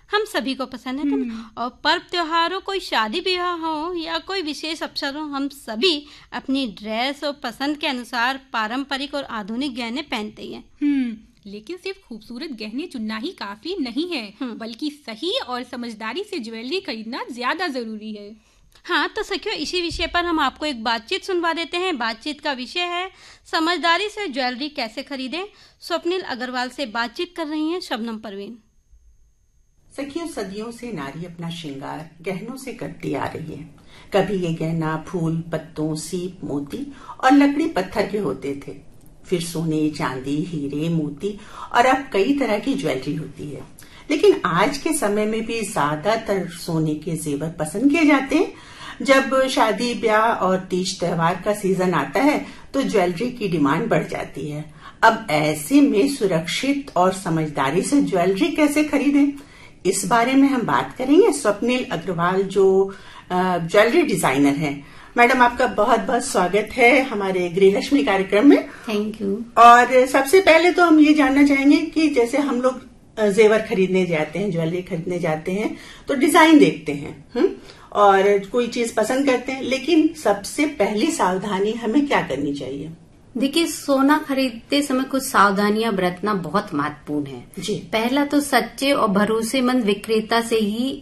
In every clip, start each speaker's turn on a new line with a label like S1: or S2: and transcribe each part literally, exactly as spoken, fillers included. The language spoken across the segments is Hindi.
S1: हम सभी को पसंद है ना। और पर्व त्योहारों, कोई शादी ब्याह हो या कोई विशेष अवसर हो, हम सभी अपनी ड्रेस और पसंद के अनुसार पारंपरिक और आधुनिक गहने पहनते हैं।
S2: हम्म लेकिन सिर्फ खूबसूरत गहने चुनना ही काफी नहीं है, बल्कि सही और समझदारी से ज्वेलरी खरीदना ज्यादा जरूरी है।
S1: हाँ तो सखियों, इसी विषय पर हम आपको एक बातचीत सुनवा देते हैं। बातचीत का विषय है समझदारी से ज्वेलरी कैसे खरीदें। स्वप्निल अग्रवाल से बातचीत कर रही हैं शबनम परवीन।
S3: सखियों, सदियों से नारी अपना श्रृंगार गहनों से करती आ रही है। कभी ये गहना फूल, पत्तों, सीप, मोती और लकड़ी पत्थर के होते थे। फिर सोने, चांदी, हीरे, मोती और अब कई तरह की ज्वेलरी होती है। लेकिन आज के समय में भी ज्यादातर सोने के जेवर पसंद किए जाते हैं। जब शादी ब्याह और तीज त्योहार का सीजन आता है तो ज्वेलरी की डिमांड बढ़ जाती है। अब ऐसे में सुरक्षित और समझदारी से ज्वेलरी कैसे खरीदें, इस बारे में हम बात करेंगे। स्वप्निल अग्रवाल जो ज्वेलरी डिजाइनर हैं। मैडम, आपका बहुत बहुत स्वागत है हमारे गृहलक्ष्मी कार्यक्रम में।
S1: Thank you.
S3: और सबसे पहले तो हम ये जानना चाहेंगे कि जैसे हम लोग जेवर खरीदने जाते हैं, ज्वेलरी खरीदने जाते हैं तो डिजाइन देखते हैं हुँ? और कोई चीज पसंद करते हैं, लेकिन सबसे पहली सावधानी हमें क्या करनी चाहिए?
S4: देखिए, सोना खरीदते समय कुछ सावधानियां बरतना बहुत महत्वपूर्ण है
S3: जी।
S4: पहला तो सच्चे और भरोसेमंद विक्रेता से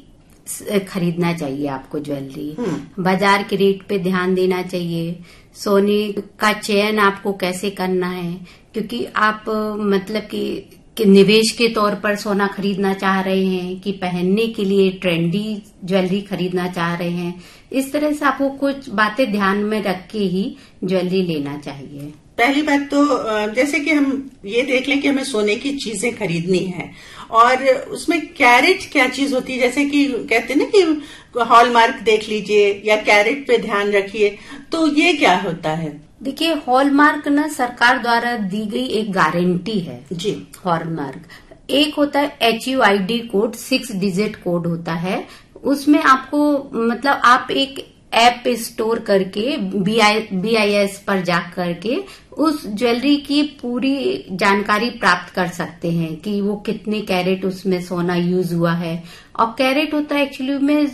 S4: ही खरीदना चाहिए आपको ज्वेलरी। बाजार के रेट पे ध्यान देना चाहिए। सोने का चयन आपको कैसे करना है, क्योंकि आप मतलब कि कि निवेश के तौर पर सोना खरीदना चाह रहे हैं कि पहनने के लिए ट्रेंडी ज्वेलरी खरीदना चाह रहे हैं। इस तरह से आपको कुछ बातें ध्यान में रख के ही ज्वेलरी लेना चाहिए।
S3: पहली बात तो जैसे कि हम ये देख लें कि हमें सोने की चीजें खरीदनी है और उसमें कैरेट क्या चीज होती है। जैसे कि कहते हैं ना कि हॉलमार्क देख लीजिए या कैरेट पे ध्यान रखिए, तो ये क्या होता है?
S4: देखिए, हॉलमार्क ना सरकार द्वारा दी गई एक गारंटी है
S3: जी।
S4: हॉलमार्क एक होता है H U I D code, six digit code होता है। उसमें आपको मतलब आप एक ऐप स्टोर करके बी आई एस पर जा करके उस ज्वेलरी की पूरी जानकारी प्राप्त कर सकते हैं कि वो कितने कैरेट उसमें सोना यूज हुआ है। और कैरेट होता है एक्चुअली में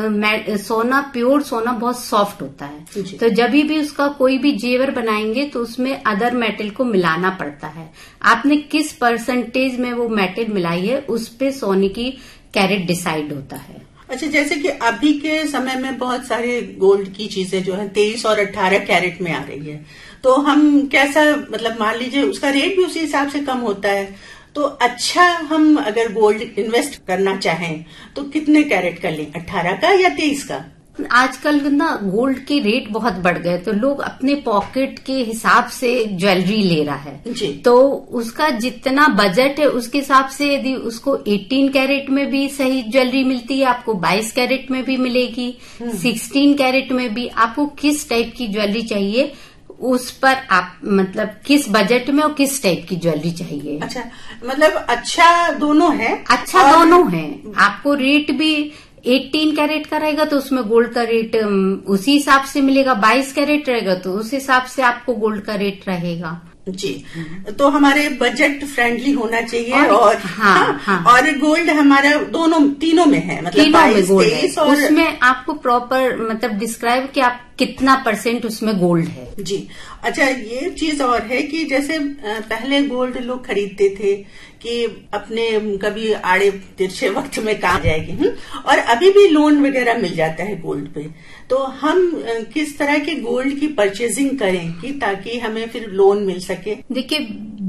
S4: आ, सोना, प्योर सोना बहुत सॉफ्ट होता है। तो जब भी उसका कोई भी जेवर बनाएंगे तो उसमें अदर मेटल को मिलाना पड़ता है। आपने किस परसेंटेज में वो मेटल मिलाई है, उस पे सोने की कैरेट डिसाइड होता है।
S3: अच्छा, जैसे कि अभी के समय में बहुत सारे गोल्ड की चीजें जो है तेईस और अट्ठारह कैरेट में आ रही है, तो हम कैसा मतलब मान लीजिए उसका रेट भी उसी हिसाब से कम होता है। तो अच्छा, हम अगर गोल्ड इन्वेस्ट करना चाहें तो कितने कैरेट का लें, अट्ठारह का या तेईस का?
S4: आजकल ना गोल्ड के रेट बहुत बढ़ गए तो लोग अपने पॉकेट के हिसाब से ज्वेलरी ले रहा है
S3: जी।
S4: तो उसका जितना बजट है उसके हिसाब से यदि उसको अठारह कैरेट में भी सही ज्वेलरी मिलती है, आपको बाईस कैरेट में भी मिलेगी, सोलह कैरेट में भी। आपको किस टाइप की ज्वेलरी चाहिए उस पर आप मतलब किस बजट में और किस टाइप की ज्वेलरी चाहिए।
S3: अच्छा, मतलब अच्छा दोनों है।
S4: अच्छा और... दोनों है। आपको रेट भी अठारह कैरेट का रहेगा तो उसमें गोल्ड का रेट उसी हिसाब से मिलेगा, बाईस कैरेट रहेगा तो उस हिसाब से आपको गोल्ड का रेट रहेगा।
S3: जी, तो हमारे बजट फ्रेंडली होना चाहिए। और, और
S4: हाँ, हाँ, हाँ,
S3: और गोल्ड हमारा दोनों तीनों में है, मतलब बाईस, तेईस और
S4: उसमें आपको प्रॉपर मतलब डिस्क्राइब कि आप कितना परसेंट उसमें गोल्ड है।
S3: जी। अच्छा, ये चीज और है कि जैसे पहले गोल्ड लोग खरीदते थे कि अपने कभी आड़े तिरछे वक्त में काम जाएगी, और अभी भी लोन वगैरह मिल जाता है गोल्ड पे। तो हम किस तरह के गोल्ड की परचेजिंग करें कि ताकि हमें फिर लोन मिल सके?
S4: देखिए,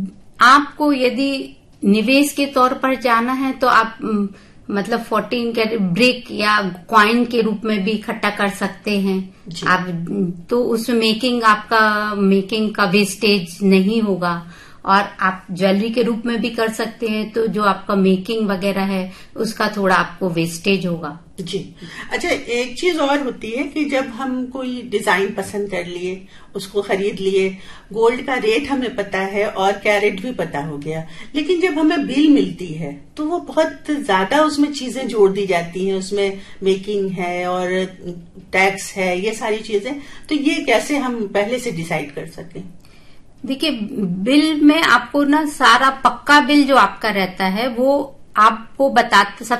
S4: आपको यदि निवेश के तौर पर जाना है तो आप मतलब फोर्टीन कैरेट ब्रिक या कॉइन के रूप में भी इकट्ठा कर सकते हैं आप। तो उसमें मेकिंग आपका मेकिंग का वेस्टेज नहीं होगा। और आप ज्वेलरी के रूप में भी कर सकते हैं तो जो आपका मेकिंग वगैरह है उसका थोड़ा आपको वेस्टेज होगा।
S3: जी। अच्छा, एक चीज और होती है कि जब हम कोई डिजाइन पसंद कर लिए, उसको खरीद लिए, गोल्ड का रेट हमें पता है और कैरेट भी पता हो गया, लेकिन जब हमें बिल मिलती है तो वो बहुत ज्यादा उसमें चीजें जोड़ दी जाती हैं। उसमें मेकिंग है और टैक्स है, ये सारी चीजें। तो ये कैसे हम पहले से डिसाइड कर सकें?
S4: देखिए, बिल में आपको ना सारा पक्का बिल जो आपका रहता है वो आपको बताते